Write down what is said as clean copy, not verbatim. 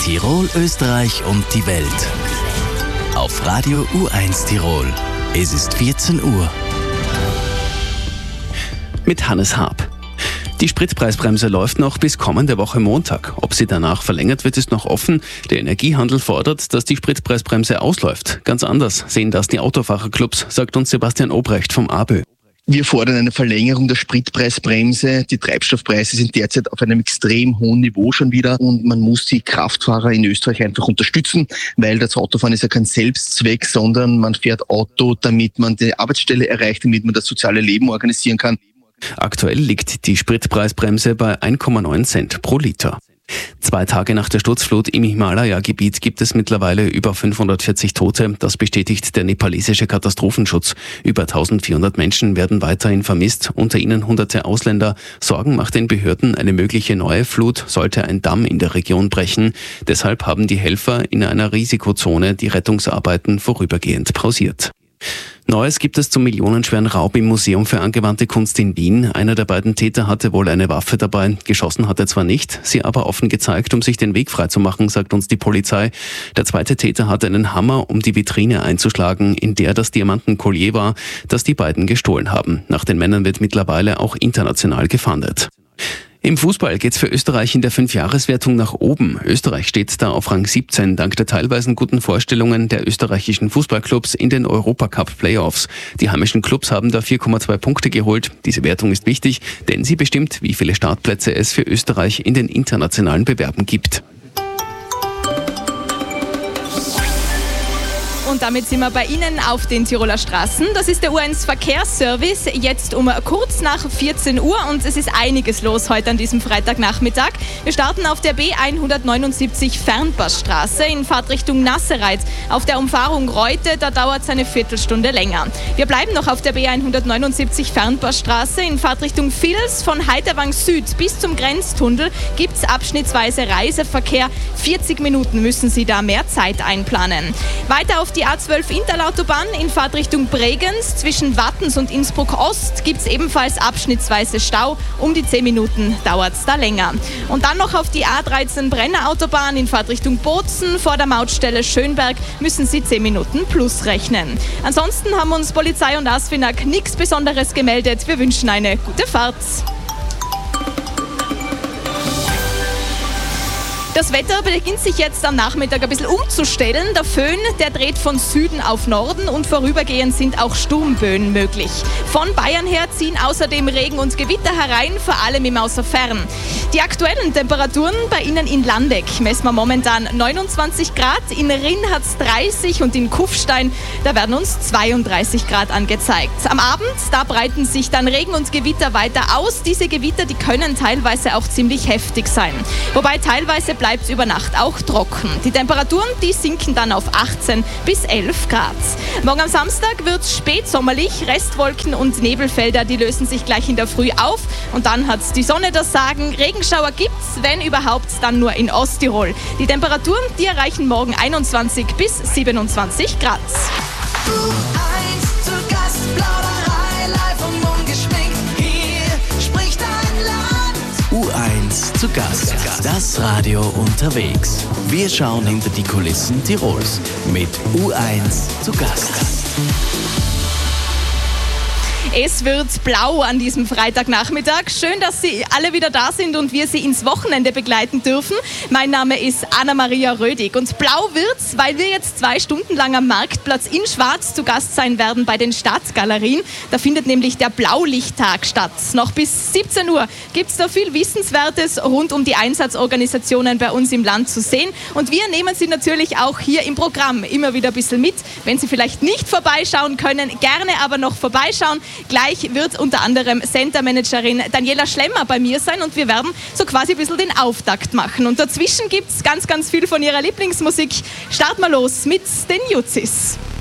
Tirol, Österreich und die Welt. Auf Radio U1 Tirol. Es ist 14 Uhr. Mit Hannes Haab. Die Spritpreisbremse läuft noch bis kommende Woche Montag. Ob sie danach verlängert wird, ist noch offen. Der Energiehandel fordert, dass die Spritpreisbremse ausläuft. Ganz anders sehen das die Autofahrerclubs, sagt uns Sebastian Obrecht vom ABÖ. Wir fordern eine Verlängerung der Spritpreisbremse. Die Treibstoffpreise sind derzeit auf einem extrem hohen Niveau schon wieder und man muss die Kraftfahrer in Österreich einfach unterstützen, weil das Autofahren ist ja kein Selbstzweck, sondern man fährt Auto, damit man die Arbeitsstelle erreicht, damit man das soziale Leben organisieren kann. Aktuell liegt die Spritpreisbremse bei 1,9 Cent pro Liter. 2 Tage nach der Sturzflut im Himalaya-Gebiet gibt es mittlerweile über 540 Tote. Das bestätigt der nepalesische Katastrophenschutz. Über 1400 Menschen werden weiterhin vermisst, unter ihnen hunderte Ausländer. Sorgen macht den Behörden eine mögliche neue Flut, sollte ein Damm in der Region brechen. Deshalb haben die Helfer in einer Risikozone die Rettungsarbeiten vorübergehend pausiert. Neues gibt es zum millionenschweren Raub im Museum für angewandte Kunst in Wien. Einer der beiden Täter hatte wohl eine Waffe dabei. Geschossen hat er zwar nicht, sie aber offen gezeigt, um sich den Weg freizumachen, sagt uns die Polizei. Der zweite Täter hatte einen Hammer, um die Vitrine einzuschlagen, in der das Diamantenkollier war, das die beiden gestohlen haben. Nach den Männern wird mittlerweile auch international gefahndet. Im Fußball geht's für Österreich in der 5-Jahres-Wertung nach oben. Österreich steht da auf Rang 17, dank der teilweise guten Vorstellungen der österreichischen Fußballclubs in den Europacup-Playoffs. Die heimischen Clubs haben da 4,2 Punkte geholt. Diese Wertung ist wichtig, denn sie bestimmt, wie viele Startplätze es für Österreich in den internationalen Bewerben gibt. Und damit sind wir bei Ihnen auf den Tiroler Straßen. Das ist der U1 Verkehrsservice, jetzt um kurz nach 14 Uhr und es ist einiges los heute an diesem Freitagnachmittag. Wir starten auf der B179 Fernpassstraße in Fahrtrichtung Nassereit. Auf der Umfahrung Reute, da dauert es eine Viertelstunde länger. Wir bleiben noch auf der B179 Fernpassstraße in Fahrtrichtung Vils. Von Heiterwang Süd bis zum Grenztunnel gibt es abschnittsweise Reiseverkehr. 40 Minuten müssen Sie da mehr Zeit einplanen. Weiter auf die A12 Interlautobahn in Fahrtrichtung Bregenz. Zwischen Wattens und Innsbruck Ost gibt es ebenfalls abschnittsweise Stau. Um die 10 Minuten dauert es da länger. Und dann noch auf die A13 Brenner Autobahn in Fahrtrichtung Bozen. Vor der Mautstelle Schönberg müssen Sie 10 Minuten plus rechnen. Ansonsten haben uns Polizei und ASFINAG nichts Besonderes gemeldet. Wir wünschen eine gute Fahrt. Das Wetter beginnt sich jetzt am Nachmittag ein bisschen umzustellen. Der Föhn, der dreht von Süden auf Norden und vorübergehend sind auch Sturmböen möglich. Von Bayern her ziehen außerdem Regen und Gewitter herein, vor allem im Außerfern. Die aktuellen Temperaturen bei Ihnen in Landeck messen wir momentan 29 Grad, in Rinn hat es 30 und in Kufstein, da werden uns 32 Grad angezeigt. Am Abend, da breiten sich dann Regen und Gewitter weiter aus. Diese Gewitter, die können teilweise auch ziemlich heftig sein. Wobei teilweise bleibt es über Nacht auch trocken. Die Temperaturen, die sinken dann auf 18 bis 11 Grad. Morgen am Samstag wird es spätsommerlich. Restwolken und Nebelfelder, die lösen sich gleich in der Früh auf. Und dann hat die Sonne das Sagen. Regenschauer gibt's, wenn überhaupt, dann nur in Osttirol. Die Temperaturen, die erreichen morgen 21 bis 27 Grad. U1 zu Gast, Plauderei, live und ungeschminkt. Hier spricht ein Land. U1 zu Gast. Das Radio unterwegs. Wir schauen hinter die Kulissen Tirols mit U1 zu Gast. Es wird blau an diesem Freitagnachmittag. Schön, dass Sie alle wieder da sind und wir Sie ins Wochenende begleiten dürfen. Mein Name ist Anna-Maria Rödig und blau wird's, weil wir jetzt 2 Stunden lang am Marktplatz in Schwarz zu Gast sein werden bei den Staatsgalerien. Da findet nämlich der Blaulichttag statt. Noch bis 17 Uhr gibt's da viel Wissenswertes rund um die Einsatzorganisationen bei uns im Land zu sehen. Und wir nehmen Sie natürlich auch hier im Programm immer wieder ein bisschen mit. Wenn Sie vielleicht nicht vorbeischauen können, gerne aber noch vorbeischauen. Gleich wird unter anderem Centermanagerin Daniela Schlemmer bei mir sein und wir werden so quasi ein bisschen den Auftakt machen. Und dazwischen gibt es ganz, ganz viel von ihrer Lieblingsmusik. Starten wir los mit den Jutzis.